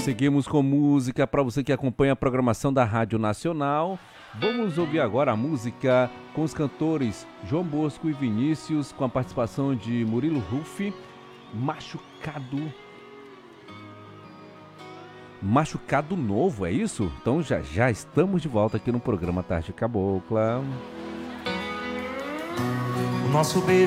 Seguimos com música para você que acompanha a programação da Rádio Nacional. Vamos ouvir agora a música com os cantores João Bosco e Vinícius, com a participação de Murilo Ruff, Machucado Novo, é isso? Então já estamos de volta aqui no programa Tarde Cabocla. O nosso beijo